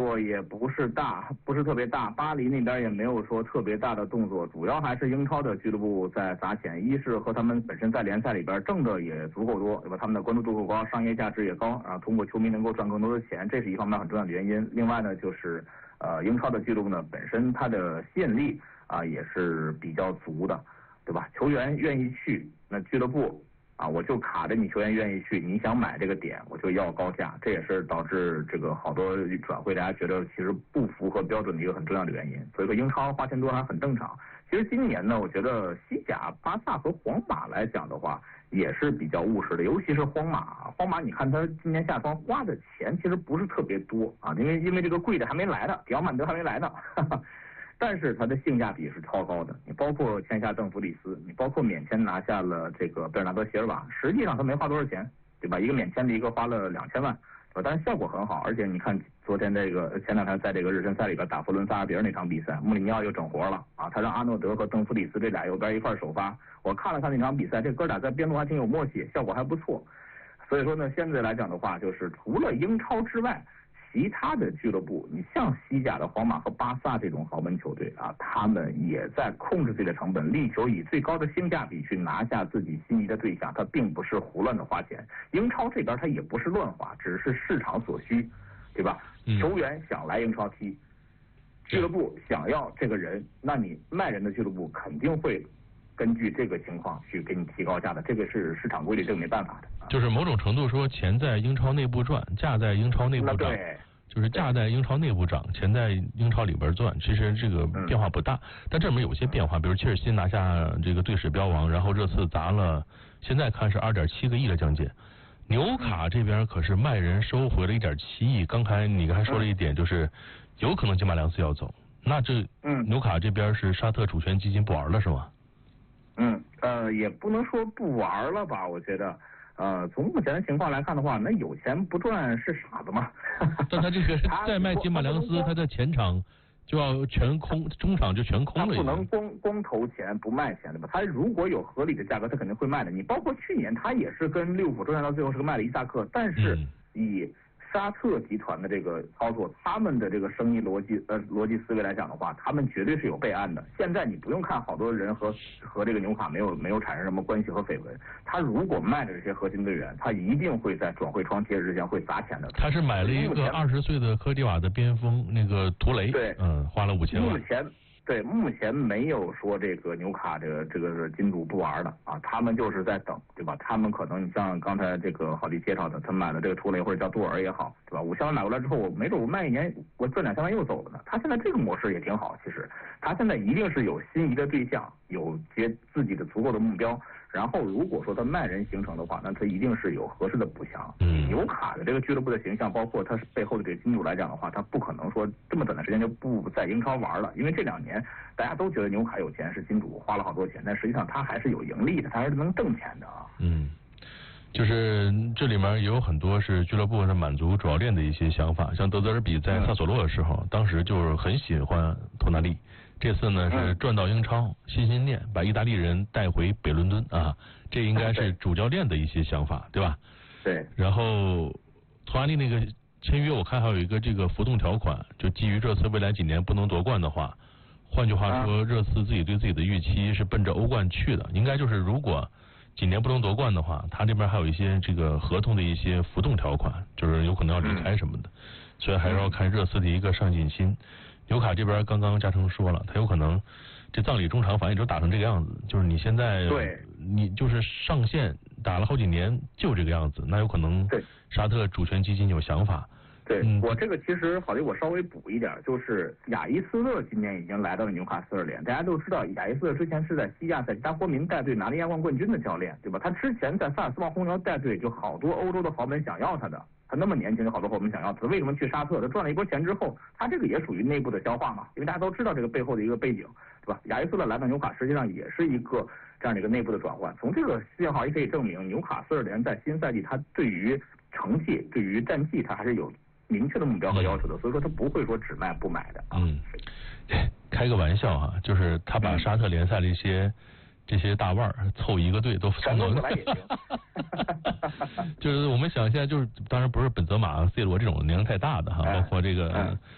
作也不是特别大，巴黎那边也没有说特别大的动作，主要还是英超的俱乐部在砸钱，一是和他们本身在联赛里边挣的也足够多，对吧？他们的关注度够高，商业价值也高，然后通过球迷能够赚更多的钱，这是一方面很重要的原因。另外呢，就是英超的俱乐部呢本身它的吸引力也是比较足的，对吧？球员愿意去，那俱乐部我就卡着你球员愿意去，你想买这个点，我就要高价，这也是导致这个好多转会大家觉得其实不符合标准的一个很重要的原因。所以说英超花钱多还是很正常。其实今年呢，我觉得西甲、巴萨和皇马来讲的话，也是比较务实的，尤其是皇马，你看他今年夏窗花的钱其实不是特别多因为这个贵的还没来呢，迪奥曼德还没来呢。但是它的性价比是超高的，你包括签下邓弗里斯，你包括免签拿下了这个贝尔纳德席尔瓦，实际上他没花多少钱，对吧？一个免签的一个花了2000万，但是效果很好。而且你看昨天前两天在这个日身赛里边打佛伦萨尔比尔那场比赛，穆里尼奥又整活了他让阿诺德和邓弗里斯这俩右边一块首发，我看了看那场比赛，这哥俩在边路还挺有默契，效果还不错。所以说呢，现在来讲的话，就是除了英超之外，其他的俱乐部，你像西甲的皇马和巴萨这种豪门球队他们也在控制自己的成本，力求以最高的性价比去拿下自己心仪的对象，他并不是胡乱的花钱。英超这边他也不是乱花，只是市场所需，对吧？球员想来英超踢，俱乐部想要这个人，那你卖人的俱乐部肯定会根据这个情况去给你提高价的，这个是市场规律，这个没办法的。 就是某种程度说，钱在英超内部赚，价在英超内部涨，就是价在英超内部涨，钱在英超里边赚，其实这个变化不大。但这里面有些变化，比如切尔西拿下这个队史标王，然后热刺砸了，现在看是2.7个亿的将近。纽卡这边可是卖人收回了1.7亿。刚才你还说了一点，就是有可能金马良斯要走，那这纽卡这边是沙特主权基金不玩了是吗？ 也不能说不玩了吧，我觉得。从目前的情况来看的话，那有钱不赚是傻子嘛。 但他这个再卖金马良斯，他在前场就要全空，中场就全空了。 他不能光投钱不卖钱，对吧？他如果有合理的价格，他肯定会卖的。你包括去年他也是跟利物浦周旋到最后是个卖了伊萨克，但是以沙特集团的这个操作，他们的这个生意逻辑思维来讲的话，他们绝对是有备案的。现在你不用看好多人和这个纽卡没有产生什么关系和绯闻，他如果卖的这些核心队员，他一定会在转会窗截止之前会砸钱的。 他是买了一个20岁的科迪瓦的边锋那个图雷， 对， 花了5000万。 目前没有说这个纽卡这个是金主不玩的他们就是在等，对吧？他们可能你像刚才这个郝迪介绍的，他买了这个图雷或者叫杜尔也好，对吧？5000万买过来之后，我没准我卖1年，我赚2000万又走了呢。他现在这个模式也挺好，其实他现在一定是有心仪的对象，有自己的足够的目标。然后如果说他卖人形成的话，那他一定是有合适的补强。纽卡的这个俱乐部的形象，包括他背后的这个金主来讲的话，他不可能说这么短的时间就不在英超玩了，因为这2年大家都觉得纽卡有钱，是金主花了好多钱，但实际上他还是有盈利的，他还是能挣钱的就是这里面也有很多是俱乐部是满足主教练的一些想法，像德泽尔比在萨索洛的时候，当时就是很喜欢托纳利。这次呢是转到英超，心念把意大利人带回北伦敦这应该是主教练的一些想法，对吧？ 对。 然后托纳利那个签约，我看还有一个这个浮动条款，就基于热刺未来几年不能夺冠的话，换句话说，热刺自己对自己的预期是奔着欧冠去的，应该就是如果几年不能夺冠的话，他这边还有一些这个合同的一些浮动条款，就是有可能要离开什么的，所以还是要看热刺的一个上进心。纽卡这边刚刚嘉诚说了，他有可能这葬礼中场反正也就打成这个样子，就是你现在你就是上线打了好几年就这个样子，那有可能沙特主权基金有想法。 对，我这个其实好像我稍微补一点，就是亚伊斯勒今年已经来到了纽卡斯尔联，大家都知道亚伊斯勒之前是在西亚在加国民带队拿了亚冠冠军的教练，对吧？他之前在萨尔斯堡红牛带队，就好多欧洲的豪门想要他的。他那么年轻，有好多豪门想要他，为什么去沙特？他赚了一波钱之后，他这个也属于内部的消化嘛，因为大家都知道这个背后的一个背景，对吧？亚伊斯勒来到纽卡，实际上也是一个这样的一个内部的转换。从这个信号也可以证明，纽卡斯尔联在新赛季他对于成绩、对于战绩，他还是有明确的目标和要求的，所以说他不会说只卖不买的开个玩笑就是他把沙特联赛的这些大腕凑一个队都凑到过来也行。 就是我们想现在就是，当然不是本泽马、C 罗这种年龄太大的包括这个